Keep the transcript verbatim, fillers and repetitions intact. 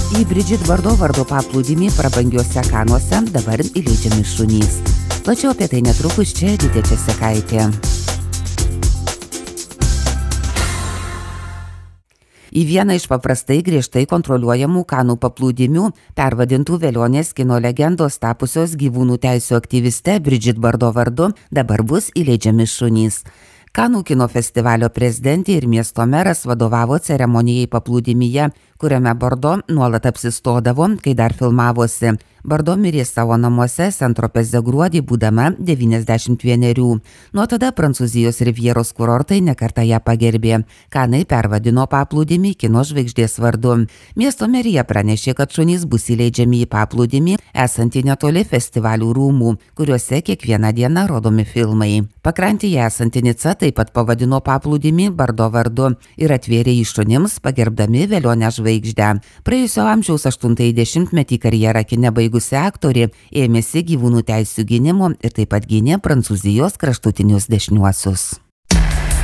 Į Bridget Bardot vardo paplūdimį prabangiuose Kanuose dabar įleidžiami šunys. Plačiau apie tai netrukus, čia Edita Česekaitė. Į vieną iš paprastai griežtai kontroliuojamų Kanų paplūdimių, pervadintų Velionės kino legendos tapusios gyvūnų teisių aktyviste Bridget Bardot vardu, dabar bus įleidžiami šunys. Kanų kino festivalio prezidentė ir miesto meras vadovavo ceremonijai paplūdimyje, kuriame Bardot nuolat apsistodavo, kai dar filmavosi. Bardot mirė savo namuose Saint-Tropeze gruodį, būdama devyniasdešimt vienerių. Nuo tada Prancūzijos Rivjeros kurortai nekartą ją pagerbė. Kanai pervadino paplūdimį kino žvaigždės vardu. Miesto merija pranešė, kad šunys bus įleidžiami į paplūdimį, esantį netoli festivalių rūmų, kuriuose kiekvieną dieną rodomi filmai. Pakrantėje esanti Nica taip pat pavadino paplūdimį Bardot vardu ir atvėrė jį šunims, pagerbdami Velionę žvaigždę. Praėjusio amžiaus aštuntąjį dešimtmetį karjerą kine baigusi aktorė ėmėsi gyvūnų teisių gynimo ir taip pat gynė Prancūzijos kraštutinius dešiniuosius.